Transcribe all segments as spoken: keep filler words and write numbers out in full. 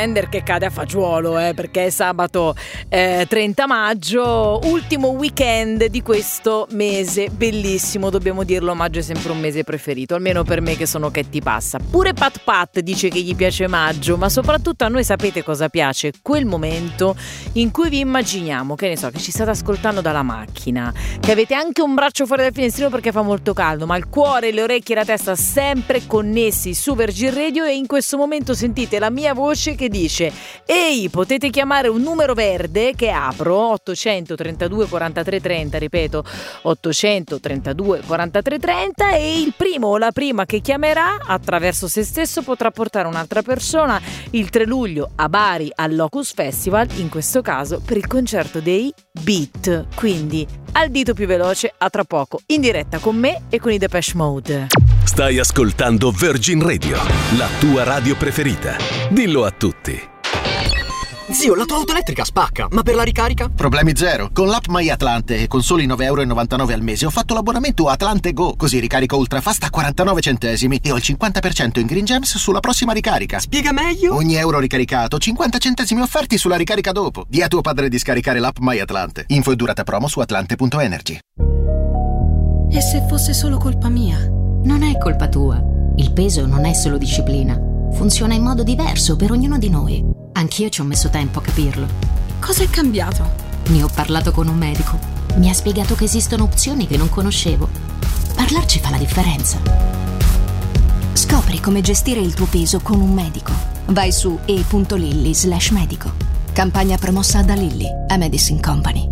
weekender che cade a fagiolo, eh, perché è sabato eh, trenta maggio, ultimo weekend di questo mese bellissimo, dobbiamo dirlo, maggio è sempre un mese preferito, almeno per me che sono che ti passa. Pure Pat Pat dice che gli piace maggio, ma soprattutto a noi sapete cosa piace? Quel momento in cui vi immaginiamo, che ne so, che ci state ascoltando dalla macchina, che avete anche un braccio fuori dal finestrino perché fa molto caldo, ma il cuore, le orecchie e la testa sempre connessi su Virgin Radio, e in questo momento sentite la mia voce che dice: ehi, potete chiamare un numero verde che apro, ottocentotrentadue quarantatré trenta, ripeto ottocentotrentadue quarantatré trenta, e il primo o la prima che chiamerà attraverso se stesso potrà portare un'altra persona il tre luglio a Bari al Locus Festival, in questo caso per il concerto dei Beat. Quindi al dito più veloce, a tra poco in diretta con me e con i Depeche Mode. Stai ascoltando Virgin Radio, la tua radio preferita. Dillo a tutti. Zio, la tua auto elettrica spacca, ma per la ricarica? Problemi zero. Con l'app MyAtlante e con soli nove virgola novantanove euro al mese ho fatto l'abbonamento Atlante Go, così ricarico ultrafast a quarantanove centesimi e ho il cinquanta per cento in Green Gems sulla prossima ricarica. Spiega meglio? Ogni euro ricaricato, cinquanta centesimi offerti sulla ricarica dopo. Di a tuo padre di scaricare l'app MyAtlante. Info e durata promo su atlante punto energy. E se fosse solo colpa mia? Non è colpa tua. Il peso non è solo disciplina. Funziona in modo diverso per ognuno di noi. Anch'io ci ho messo tempo a capirlo. Cosa è cambiato? Ne ho parlato con un medico. Mi ha spiegato che esistono opzioni che non conoscevo. Parlarci fa la differenza. Scopri come gestire il tuo peso con un medico. Vai su e punto lilly slash medico. Campagna promossa da Lilly, a Medicine Company.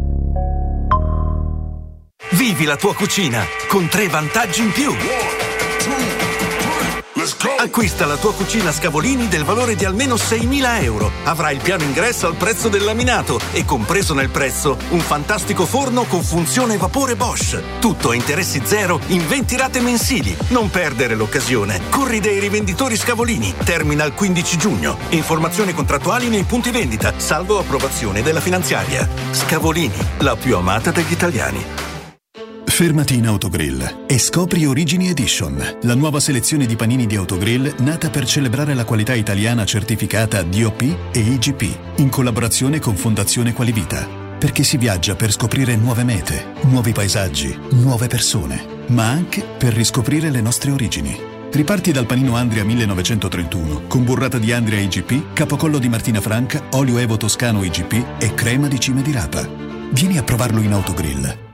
Vivi la tua cucina con tre vantaggi in più. Acquista la tua cucina Scavolini del valore di almeno seimila euro. Avrai il piano ingresso al prezzo del laminato e compreso nel prezzo un fantastico forno con funzione vapore Bosch. Tutto a interessi zero in venti rate mensili. Non perdere l'occasione. Corri dai rivenditori Scavolini. Termina il quindici giugno. Informazioni contrattuali nei punti vendita, salvo approvazione della finanziaria. Scavolini, la più amata dagli italiani. Fermati in Autogrill e scopri Origini Edition, la nuova selezione di panini di Autogrill nata per celebrare la qualità italiana certificata D O P e I G P, in collaborazione con Fondazione Qualivita. Perché si viaggia per scoprire nuove mete, nuovi paesaggi, nuove persone, ma anche per riscoprire le nostre origini. Riparti dal panino Andria millenovecentotrentuno, con burrata di Andria I G P, capocollo di Martina Franca, olio Evo Toscano I G P e crema di cime di rapa. Vieni a provarlo in Autogrill.